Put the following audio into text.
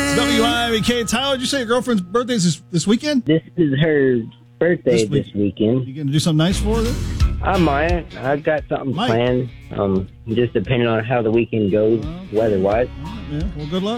WIBK. Tyler, did you say your girlfriend's birthday is this weekend? This is her birthday this weekend. You going to do something nice for her? I might. I've got something planned. Just depending on how the weekend goes, weather-wise. Yeah, well, good luck.